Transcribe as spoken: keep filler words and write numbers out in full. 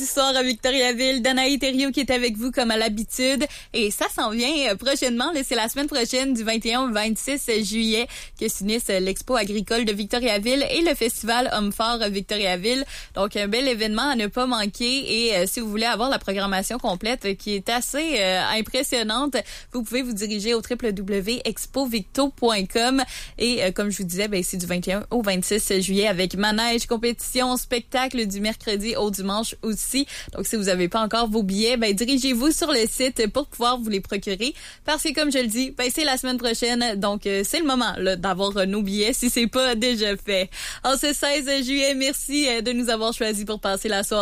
Ce soir à Victoriaville, Danaï Thériault qui est avec vous comme à l'habitude. Et ça s'en vient prochainement. Là, c'est la semaine prochaine du vingt et un au vingt-six juillet que s'unissent l'Expo agricole de Victoriaville et le Festival Hommes forts Victoriaville. Donc, un bel événement à ne pas manquer. Et euh, si vous voulez avoir la programmation complète qui est assez euh, impressionnante, vous pouvez vous diriger au w w w point expo victo point com. Et euh, comme je vous disais, ben, c'est du vingt et un au vingt-six juillet avec manège, compétition, spectacle du mercredi au dimanche aussi. Donc, si vous n'avez pas encore vos billets, ben, dirigez-vous sur le site pour pouvoir vous les procurer. Parce que, comme je le dis, ben, c'est la semaine prochaine. Donc, euh, c'est le moment là, d'avoir euh, nos billets si c'est pas déjà fait. En ce seize juillet, merci euh, de nous avoir choisis pour passer la soirée.